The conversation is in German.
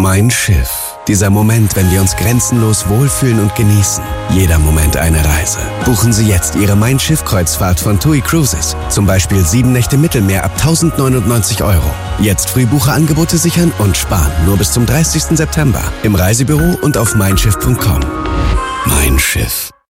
Mein Schiff. Dieser Moment, wenn wir uns grenzenlos wohlfühlen und genießen. Jeder Moment eine Reise. Buchen Sie jetzt Ihre Mein Schiff-Kreuzfahrt von TUI Cruises. Zum Beispiel 7 Nächte Mittelmeer ab 1.099 €. Jetzt Frühbucherangebote sichern und sparen. Nur bis zum 30. September. Im Reisebüro und auf meinschiff.com. Mein Schiff.